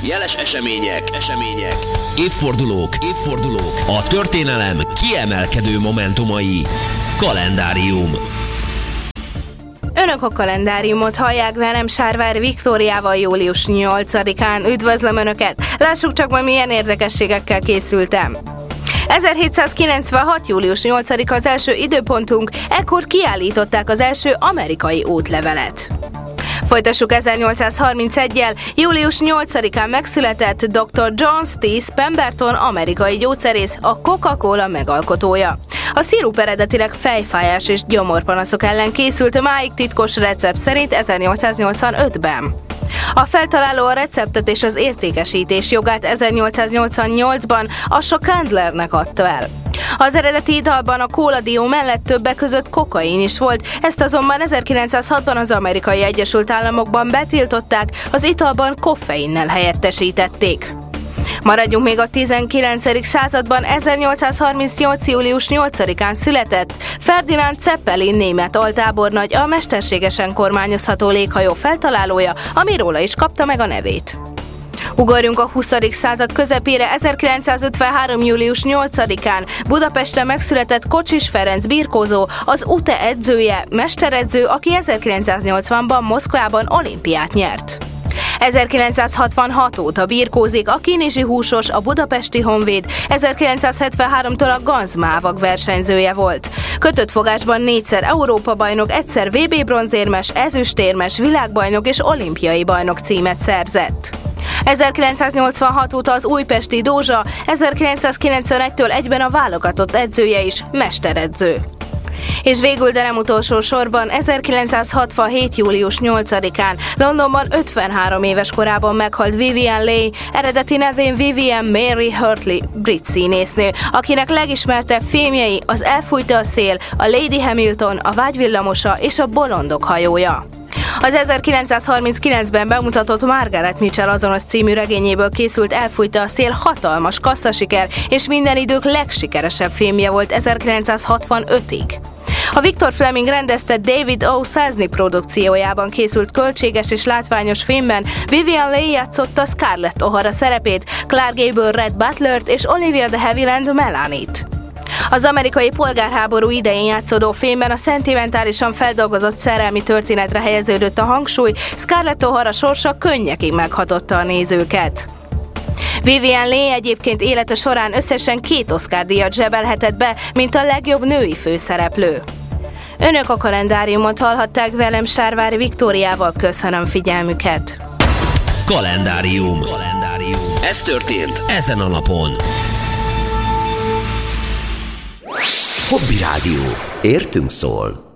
jeles események, évfordulók, a történelem kiemelkedő momentumai. Kalendárium. Önök a kalendáriumot hallják velem, Sárvár Viktóriával július 8-án. Üdvözlöm Önöket! Lássuk csak majd milyen érdekességekkel készültem. 1796. július 8-a az első időpontunk, ekkor kiállították az első amerikai útlevelet. Folytassuk 1831-jel, július 8-án megszületett Dr. John T. Pemberton, amerikai gyógyszerész, a Coca-Cola megalkotója. A szirup eredetileg fejfájás és gyomorpanaszok ellen készült, máig titkos recept szerint 1885-ben. A feltaláló a receptet és az értékesítés jogát 1888-ban Asa Candlernek adta el. Az eredeti italban a kóladió mellett többek között kokain is volt, ezt azonban 1906-ban az Amerikai Egyesült Államokban betiltották, az italban koffeinnel helyettesítették. Maradjunk még a 19. században, 1838. július 8-án született Ferdinand Zeppelin német altábornagy, a mesterségesen kormányozható léghajó feltalálója, ami róla is kapta meg a nevét. Ugorjunk a 20. század közepére, 1953. július 8-án Budapesten megszületett Kocsis Ferenc birkózó, az UTE edzője, mesteredző, aki 1980-ban Moszkvában olimpiát nyert. 1966 óta birkózik a Kinizsi húsos, a Budapesti Honvéd, 1973-tól a Ganz Mávag versenyzője volt. Kötött fogásban 4-szer Európa-bajnok, egyszer VB bronzérmes, ezüstérmes, világbajnok és olimpiai bajnok címet szerzett. 1986 óta az újpesti Dózsa, 1991-től egyben a válogatott edzője is, mesteredző. És végül, de nem utolsó sorban, 1967. július 8-án Londonban 53 éves korában meghalt Vivien Leigh, eredeti nevén Vivian Mary Hurtley, brit színésznő, akinek legismertebb filmjei az Elfújta a szél, a Lady Hamilton, a Vágy villamosa és a Bolondok hajója. Az 1939-ben bemutatott Margaret Mitchell azonos című regényéből készült Elfújta a szél hatalmas kasszasiker, és minden idők legsikeresebb filmje volt 1965-ig. A Victor Fleming rendezte David O. Selznick produkciójában készült költséges és látványos filmben Vivien Leigh játszotta Scarlett O'Hara szerepét, Clark Gable Red Butlert és Olivia de Havilland Melanie-t. Az amerikai polgárháború idején játszódó filmben a szentimentálisan feldolgozott szerelmi történetre helyeződött a hangsúly, Scarlett O'Hara sorsa könnyekig meghatotta a nézőket. Vivien Leigh egyébként élete során összesen 2 Oscar-díjat zsebelhetett be, mint a legjobb női főszereplő. Önök a kalendáriumot hallhatták velem, Sárvári Viktóriával, köszönöm figyelmüket. Kalendárium. Ez történt ezen a napon. Hobby Rádió. Értünk szól.